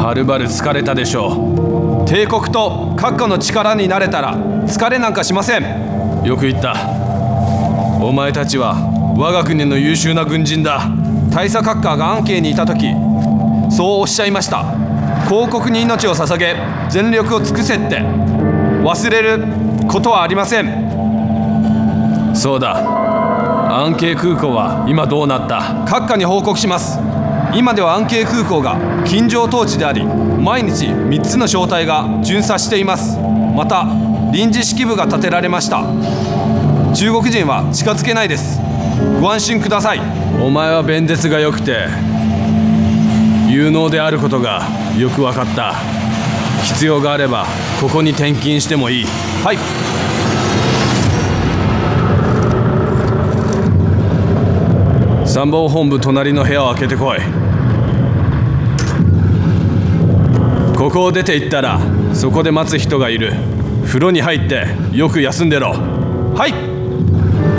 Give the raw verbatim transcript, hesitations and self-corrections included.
はるばる疲れたでしょう。帝国と閣下の力になれたら疲れなんかしません。よく言った。お前たちは我が国の優秀な軍人だ。大佐閣下が安慶にいた時そうおっしゃいました。皇国に命を捧げ全力を尽くせって。忘れることはありません。そうだ、安慶空港は今どうなった？閣下に報告します。今では安慶空港が禁条統治であり、毎日みっつの小隊が巡査しています。また臨時指揮部が建てられました。中国人は近づけないです。ご安心ください。お前は弁舌が良くて有能であることがよく分かった。必要があればここに転勤してもいい。はい。参謀本部隣の部屋を開けてこい。ここを出て行ったらそこで待つ人がいる。風呂に入ってよく休んでろ。はい。